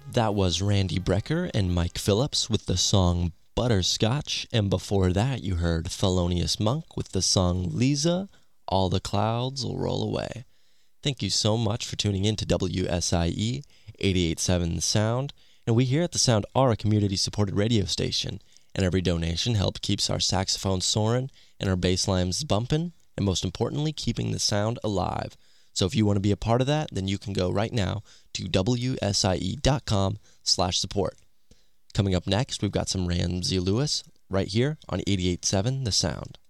That was Randy Brecker and Mike Phillips with the song Butterscotch, and before that you heard Thelonious Monk with the song Lisa, All the Clouds Will Roll Away. Thank you so much for tuning in to WSIE 88.7 The Sound, and we here at The Sound are a community-supported radio station, and every donation helps keeps our saxophones soaring and our bass lines bumping, and most importantly, keeping the sound alive. So if you want to be a part of that, then you can go right now to WSIE.com/support. Coming up next, we've got some Ramsey Lewis right here on 88.7 The Sound.